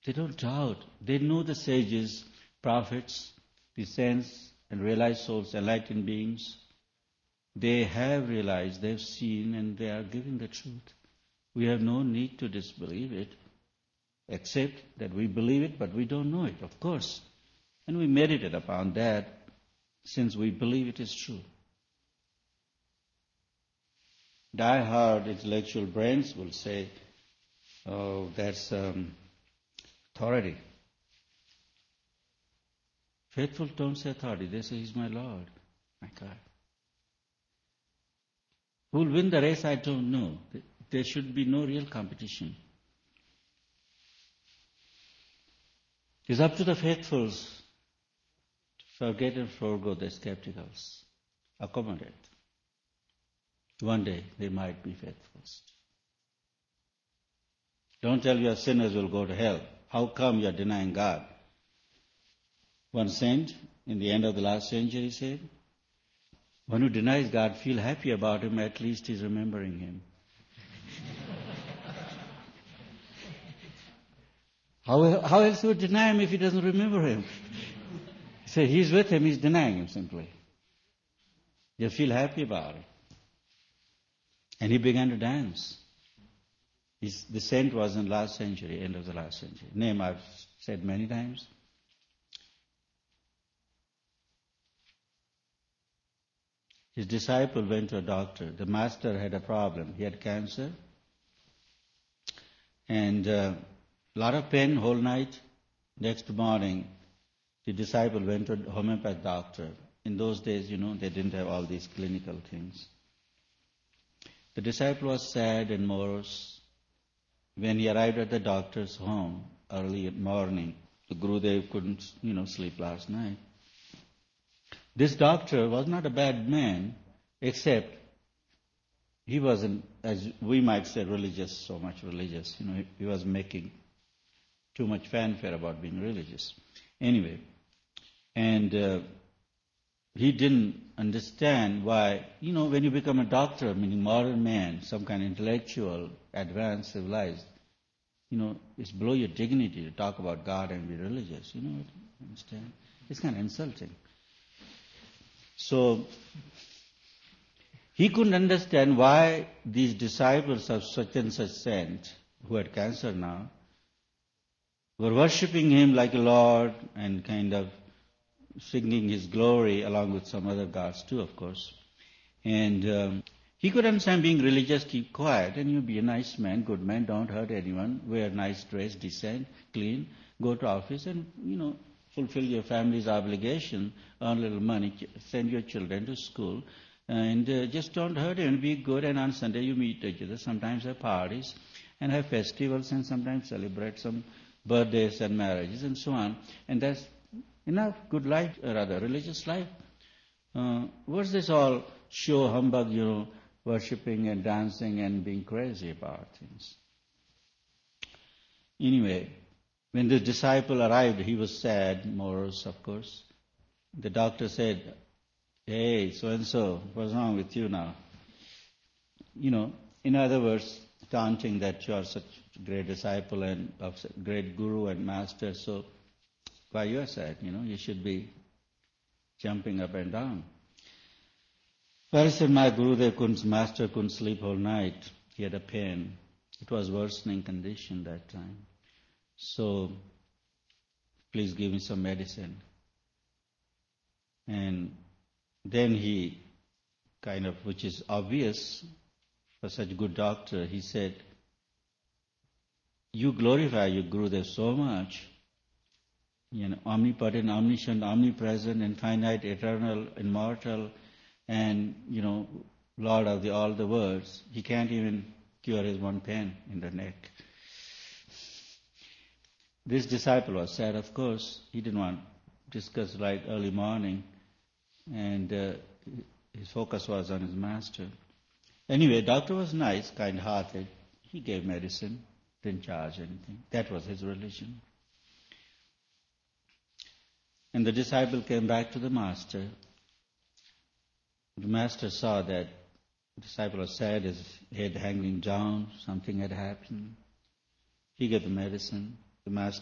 They don't doubt. They know the sages, prophets, the saints, and realized souls, enlightened beings. They have realized, they've seen, and they are giving the truth. We have no need to disbelieve it, except that we believe it, but we don't know it, of course. And we meditate upon that since we believe it is true. Die-hard intellectual brains will say, oh, that's authority. Faithful don't say authority. They say, He's my Lord, my God. Who will win the race, I don't know. There should be no real competition. It's up to the faithfuls to forget and forego the skepticals. Accommodate. One day they might be faithfuls. Don't tell your sinners will go to hell. How come you are denying God? One saint in the end of the last century said, one who denies God, feel happy about Him, at least he's remembering Him. How else would deny Him if he doesn't remember Him? He said, He's with Him, He's denying Him simply. You feel happy about it. And he began to dance. The saint was in last century, end of the last century. Name I've said many times. His disciple went to a doctor. The master had a problem. He had cancer. And a lot of pain whole night. Next morning, the disciple went to a homeopath doctor. In those days, they didn't have all these clinical things. The disciple was sad and morose. When he arrived at the doctor's home early in the morning, the Gurudev couldn't, sleep last night. This doctor was not a bad man, except he wasn't, as we might say, religious, so much religious. He was making too much fanfare about being religious. Anyway, and he didn't understand why, when you become a doctor, meaning modern man, some kind of intellectual, advanced, civilized, it's below your dignity to talk about God and be religious. Understand? It's kind of insulting. So, he couldn't understand why these disciples of such and such saint, who had cancer now, were worshipping him like a Lord and kind of singing his glory along with some other gods too, of course. And he could understand being religious, keep quiet, and you be a nice man, good man, don't hurt anyone, wear nice dress, decent, clean, go to office and, fulfill your family's obligation, earn a little money, send your children to school, and just don't hurt anyone, be good, and on Sunday you meet each other, sometimes have parties, and have festivals, and sometimes celebrate some birthdays and marriages, and so on. And that's enough, good life, rather, religious life. What's this all show, humbug, worshipping and dancing and being crazy about things? Anyway, when the disciple arrived, he was sad, morose, of course. The doctor said, hey, so-and-so, what's wrong with you now? In other words, taunting that you are such a great disciple and of great guru and master, so why you are sad? You should be jumping up and down. Well, he said, my master couldn't sleep all night. He had a pain. It was worsening condition that time. So, please give me some medicine. And then he kind of, which is obvious for such a good doctor, he said, you glorify your Gurudev so much, omnipotent, omniscient, omnipresent, infinite, eternal, immortal, and, Lord of all the worlds. He can't even cure his one pain in the neck. This disciple was sad, of course. He didn't want to discuss right early morning, and his focus was on his master. Anyway, doctor was nice, kind-hearted. He gave medicine, didn't charge anything. That was his religion. And the disciple came back to the master. The master saw that the disciple was sad, his head hanging down, something had happened. He gave the medicine. The master